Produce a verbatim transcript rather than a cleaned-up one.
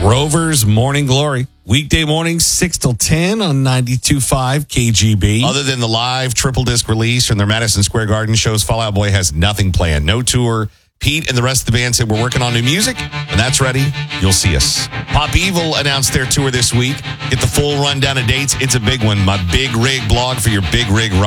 Rover's Morning Glory. Weekday mornings, six till ten on ninety-two point five K G B. Other than the live triple disc release from their Madison Square Garden shows, Fall Out Boy has nothing planned. No tour. Pete and the rest of the band said we're working on new music. When that's ready, you'll see us. Pop Evil announced their tour this week. Get the full rundown of dates. It's a big one. My Big Rig blog for your Big Rig ride.